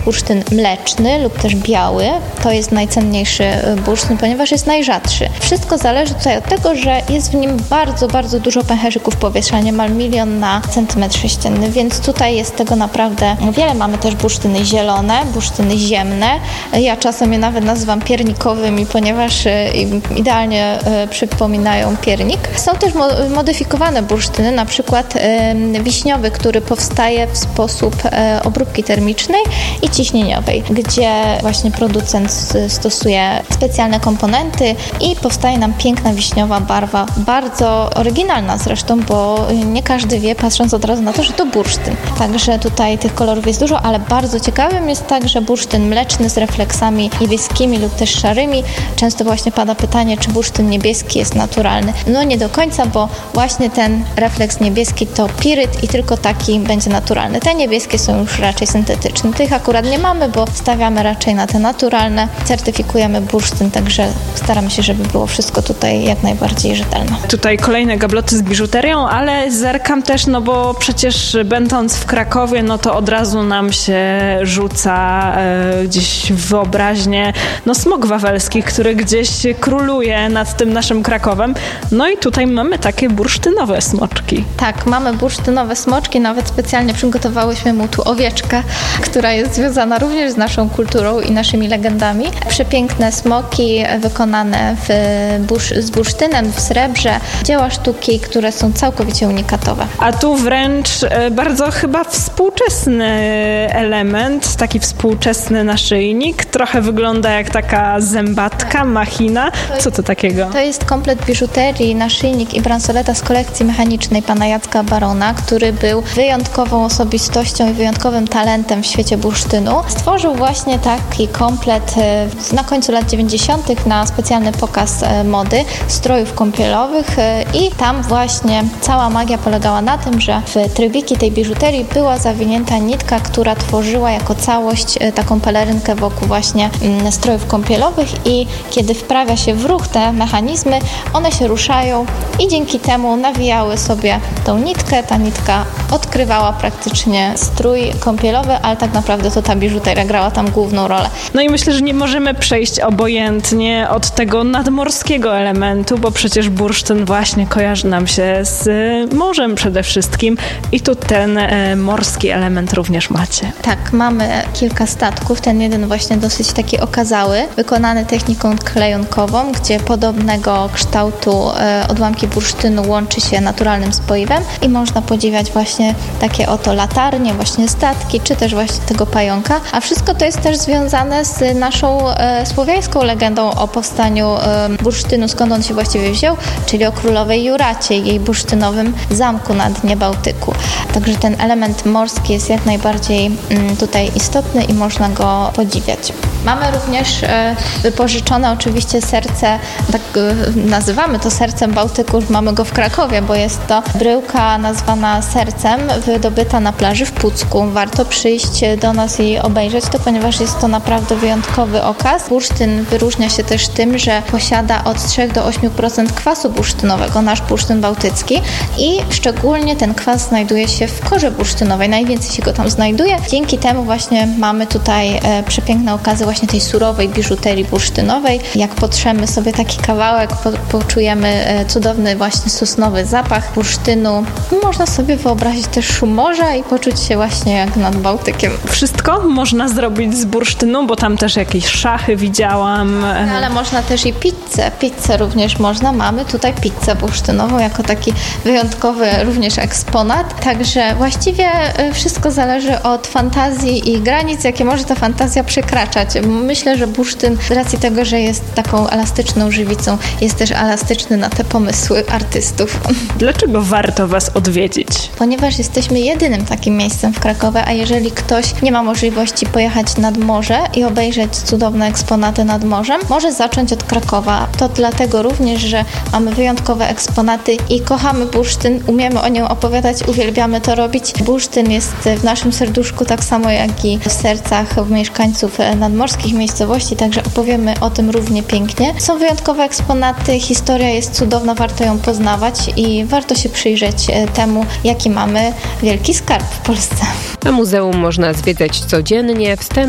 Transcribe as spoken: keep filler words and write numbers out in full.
bursztyn mleczny lub też biały. To jest najcenniejszy bursztyn, ponieważ jest najrzadszy. Wszystko zależy tutaj od tego, że jest w nim bardzo, bardzo dużo pęcherzyków powietrza, niemal milion na centymetr sześcienny, więc tutaj jest tego naprawdę wiele. Mamy też bursztyny zielone, bursztyny ziemne. Ja czasem je nawet nazywam piernikowymi, ponieważ idealnie przypominają piernik. Są też modyfikowane bursztyny, na przykład wiśniowy, który powstaje w sposób obróbki termicznej i ciśnieniowej, gdzie właśnie producent stosuje specjalne komponenty i powstaje nam piękna wiśniowa barwa, bardzo oryginalna zresztą, bo nie każdy wie, patrząc od razu na to, że to bursztyn. Także tutaj tych kolorów jest dużo, ale bardzo ciekawym jest także bursztyn mleczny z refleksami niebieskimi lub też szarymi. Często właśnie pada pytanie, czy bursztyn niebieski jest naturalny. No nie do końca, bo właśnie ten refleks niebieski to piryt i tylko taki będzie naturalny. Te niebieskie są już raczej syntetyczne. Tych akurat nie mamy, bo stawiamy raczej na te naturalne. Certyfikujemy bursztyn, także staramy się, żeby było wszystko tutaj jak najbardziej rzetelne. Tutaj kolejne gabloty z biżuterią, ale zerkam też, no bo przecież będąc w Krakowie, no to od razu nam się rzuca e, gdzieś w wyobraźnię no smok wawelski, który gdzieś króluje nad tym naszym Krakowem. No i tutaj mamy takie bursztynowe smoczki. Tak, mamy bursztynowe smoczki, nawet specjalnie przygotowałyśmy mu tu owieczkę, która jest związana również z naszą kulturą i naszymi legendami. Przepiękne smoki wykonane w bursz, z bursztynem w srebrze, dzieła sztuki, które są całkowicie unikatowe. A tu wręcz bardzo chyba współczesny element, taki współczesny naszyjnik, trochę wygląda jak taka zębatka, machina. Co to takiego? To jest komplet biżuterii, naszyjnik i bransoleta z kolekcji mechanicznej pana Jacka Barona, który był wyjątkową osobistością i wyjątkowym talentem w świecie bursztynu. Stworzył właśnie taki komplet na końcu lat dziewięćdziesiątych na specjalny pokaz mody strojów kąpielowych i tam właśnie cała magia polegała na tym, że w trybiki tej biżuterii była zawinięta nitka, która tworzyła jako całość taką pelerynkę wokół właśnie strojów kąpielowych i kiedy wprawia się w ruch te mechanizmy, one się ruszają i dzięki temu nawijały sobie tą nitkę. Ta nitka odkrywała praktycznie strój kąpielowy, ale tak naprawdę to ta biżuteria grała tam główną rolę. No i myślę, że nie możemy przejść obojętnie od tego nadmorskiego elementu, bo przecież bursztyn właśnie kojarzy nam się z morzem przede wszystkim i tu ten e, morski element również macie. Tak, mamy kilka statków, ten jeden właśnie dosyć taki okazały, wykonany techniką klejonkową, gdzie podobnego kształtu e, odłamki bursztynu łączy się naturalnym spoiwem i można podziwiać właśnie takie oto latarnie, właśnie statki, czy też właśnie tego pająka, a wszystko to jest też związane z naszą e, słowiańską legendą o powstaniu e, bursztynu, skąd on się właściwie wziął, czyli o królowej Juracie i jej bursztynowym zamku na dnie Bałtyku. Także ten element morski jest jak najbardziej mm, tutaj istotny i można go podziwiać. Mamy również e, wypożyczone oczywiście serce, tak e, nazywamy to sercem Bałtyku, mamy go w Krakowie, bo jest to bryłka nazwana sercem, wydobyta na plaży w Pucku. Warto przyjść do nas i obejrzeć to, ponieważ jest to naprawdę wyjątkowy okaz. Bursztyn wyróżnia się też tym, że posiada od trzech do ośmiu procent kwasu bursztynowego, nasz bursztyn bałtycki i szczególnie ten kwas znajduje się w korze bursztynowej, najwięcej się go tam znajduje. Dzięki temu właśnie mamy tutaj e, przepiękne okazy właśnie tej surowej biżuterii bursztynowej. Jak potrzemy sobie taki kawałek, po, poczujemy e, cudowny właśnie sosnowy zapach bursztynu. Można sobie wyobrazić też szum morza i poczuć się właśnie jak nad Bałtykiem. Wszystko można zrobić z bursztynu, bo tam też jakieś szachy widziałam. No, ale można też i pizzę. Pizzę również można. Mamy tutaj pizzę bursztynową jako taki wyjątkowy również eksponat. Także właściwie wszystko zależy od fantazji i granic, jakie może ta fantazja przekraczać. Myślę, że bursztyn z racji tego, że jest taką elastyczną żywicą, jest też elastyczny na te pomysły artystów. Dlaczego warto Was odwiedzić? Ponieważ jesteśmy jedynym takim miejscem w Krakowie, a jeżeli ktoś nie ma możliwości pojechać nad morze i obejrzeć cudowne eksponaty nad morzem, może zacząć od Krakowa. To dlatego również, że mamy wyjątkowe eksponaty i kochamy bursztyn, umiemy o nią opowiadać, uwielbiamy to robić. Bursztyn jest w naszym serduszku tak samo jak i w sercach mieszkańców nadmorskich miejscowości, także opowiemy o tym równie pięknie. Są wyjątkowe eksponaty, historia jest cudowna, warto ją poznawać i warto się przyjrzeć temu, jaki mamy wielki skarb w Polsce. A muzeum można zwiedzać codziennie. Wstęp